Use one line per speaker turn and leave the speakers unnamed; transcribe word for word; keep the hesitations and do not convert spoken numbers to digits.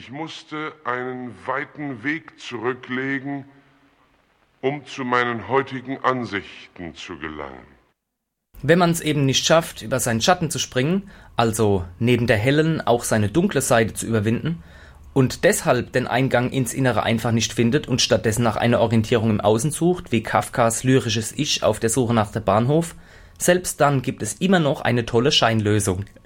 Ich musste einen weiten Weg zurücklegen, um zu meinen heutigen Ansichten zu gelangen.
Wenn man es eben nicht schafft, über seinen Schatten zu springen, also neben der hellen auch seine dunkle Seite zu überwinden und deshalb den Eingang ins Innere einfach nicht findet und stattdessen nach einer Orientierung im Außen sucht, wie Kafkas lyrisches Ich auf der Suche nach der Bahnhof, selbst dann gibt es immer noch eine tolle Scheinlösung.